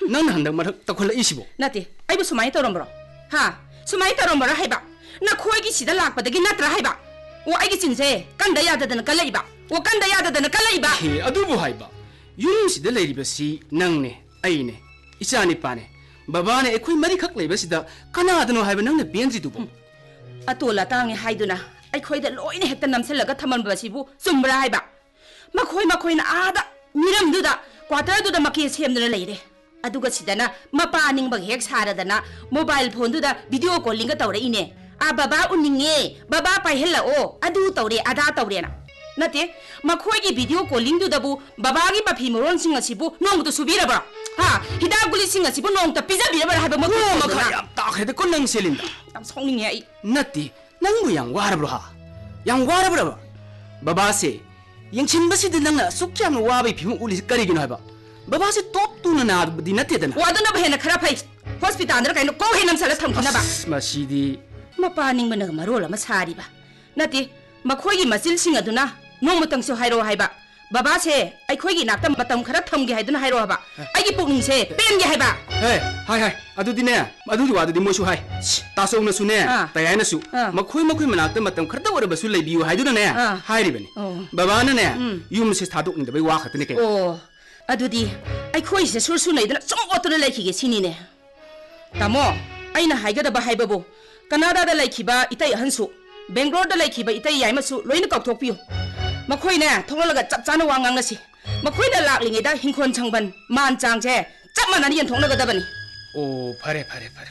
nang handang marak takhol isibo nati aibu sumai torombro ha sumai torombro haiba na khoi gi sida lakpadagi natra haiba o ai gi chinse kanda yada dana kalaiba o kanda yada dana kalaiba he adubu haiba yum sida leiriba si nangne aine isani pane babane ekhoi mari khak leiba sida kana adano haiba nangna benji dubo atola tangi haiduna ai khoi da loine hekta namselaga thaman ba sibu sumbra haiba makhoi na ada miram duda quarter duda makke semdana leire aduga sidana mapa ningba hek saradana mobile phone duda video calling ga tawre ine a baba uninge baba pai hella o adu tawre ada tawre na nate makhoi gi video calling duda bu baba gi pafi moron sing asibu nong tu subira ba ha hida guli sing asibu nong ta pizza bira ba haiba makho makha yam ta khede ko nang selinda am songninge ai nati nang bu yang warabro ha yang warabro baba se yang chinbasi de nang sukyam wabai phimu uli kari gino haiba baba se top tu na di nate dana wadana bahena khara phai hospital andar kaino ko henam sala thamkina ba masidi mapa ning mana marola ma sari ba nati makhoi gi masil sing aduna nong matang so hairo haiba baba se ai khoi gi nakta matam khara thamgi haiduna hairo ba ai gi pukning se pen gi haiba hai adu dine adu di wadu di mosu hai ta so na su ne ta yai na su makhoi manakta matam khara da wara basu leibiu haiduna ne hai ri bani baba na ne yum se thaduk ni da bai wa khatne ke oh adu di ai khoi se sur su nei da som otuna leiki ge sini ne tamo aina haiga da ba haiba bo Canada da laikhiba itai hansu Bangalore da laikhiba itai yaimasu loina kaukthokpiu makhoi ne thonglaga chap chana wangang na si makhoi da laklinge da hingkhon changban man changje chap manani yen thonglaga da bani oh phare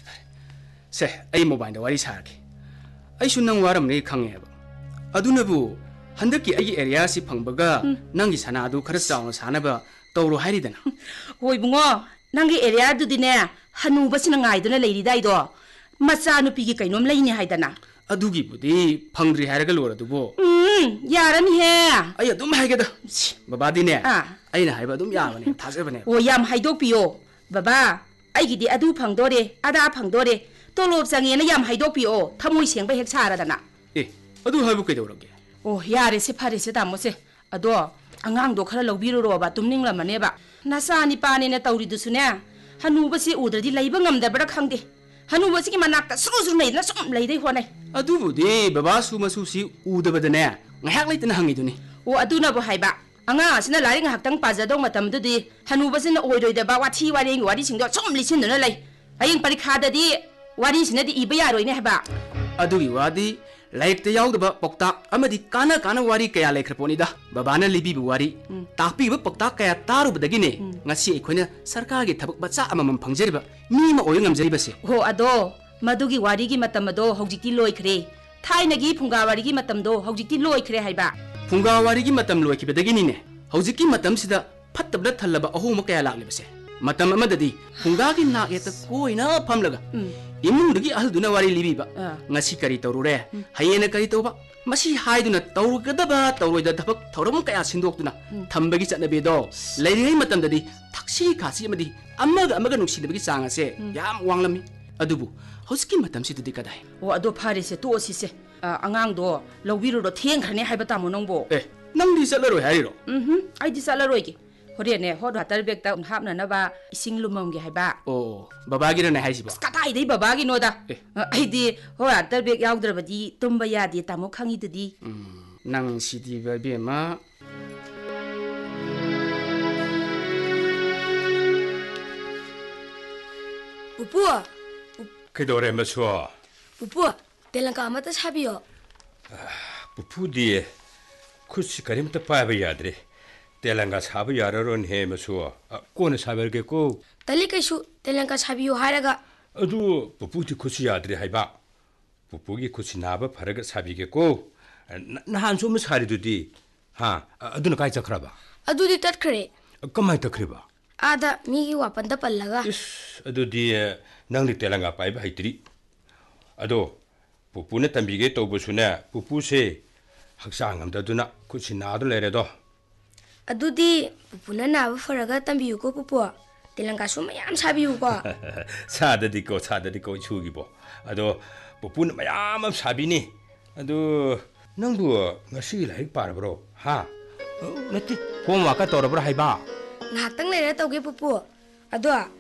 se ai mobile da wari sarki ai su nang waram ne khange ba adunabu handaki ai area si phangbaga nangi sana adu khara chauna sana ba tawro hairi dana hoi bungo nangi area du dine hanu basina ngai duna leiri dai do macha nupi gi kainom leini haidana adugi budi phangri haraga lora dubo yarani he ai adum haige da baba dine ai na haiba adum yabane thaje bane o yam haidok piyo baba ai gi di adu phangdore ada phangdore tolop change na yam haidok piyo thamoi sengba hek sara dana adu haibu kai dorage o yare se phare se tamo se ado angang do khara lobiro ro ba tumning la mane ba nasa ni pane na tawri du sune hanu ba si udradi leiba ngam da bra khangde hanu ba si ki manakta suru nei na som leidai honai adu budi baba su masu si uda badane ngahak leitna hangi duni o aduna bo haiba anga sina laring haktang pajadong matam du di hanu ba sina oiroi da ba wathi wari ngi wari singdo som lisin duna lei aying parikha da di wari sina di iba yaroi ne haba adugi wadi like ते याव दबा पक्ता अमदि काना काना वारी कया लेखरपोनी दा बाबाना Libby वारी तापी ब पक्ता कया तारु बदगिने ngasi इखोना सरकार गे थबक बचा अमम फंगजरिबा मी म ओय ngamjariबसे हो अदो मदुगी वारी गी मतम दो हौजिकी लोइखरे थाइनगी फुंगा वारी गी मतम दो हौजिकी लोइखरे हाइबा फुंगा वारी गी मतम लोइखिबदगिनी ने हौजिकी मतम सिदा फत्तबदा थल्लबा अहो म कया लाक्लेबसे मतम अमददी फुंगा गी नाक एत कोइना फमलगा इमुंदगी अहलदुना वारी लिबीबा ngasi kari tawrure hayena kari tawba masi haiduna tawrugdaba tawroida thapak thawram kaya sindokduna thambagi chatnabe do leirei matam dadi thaksi khasi amadi amaga nuksidabagi chang ase yam wanglami adubu hoski matam si dudi kadai o ado phare se to si se angang do lawbiru ro theng khane haiba tamo nongbo nangdi salaro hairo ai di salaroi ki horene hot water bag ta hapna na ba ising lumam ge haiba o baba gi na haisiba katai dei baba gi no da ai di hot water bag yaudrabadi tumba yadi tamo khangi dudi nang sidi ba be ma pupu kidore maso pupu telanka amata sabiyo pupu di kusi karim ta pa ba yadre Telanga साबु याररोन हे मसु कोन साबरगे को तली कैसु तेलंगा साबियो हारगा अदु पुपुति खुशी याद्रे हाइबा पुपुगी खुशी नाबा फरग साबिगे को नहान सुम सारिदुदी हा अदुन काय चखराबा अदुदी तटखरे कमाय तखरेबा आदा मीगी वापंदा पल्लगा इस अदुदी नंगनि तेलंगा पाइबा हाइत्री अदो पुपुने तंबिगे तोबसुने पुपुसे हक्सांग अमदुना खुशी नादु लेरेदो अदुदी पुपुना नाबा फरगा तंबियु को पुपु तेलंगा सु मयाम साबियु को साददी को छुगिबो अदो पुपुना मयाम साबिनी अदो नंगबु ngasi लाइक पारबरो हा नति homework तोरबरा हाइबा ngahaktang lere tawge pupu ado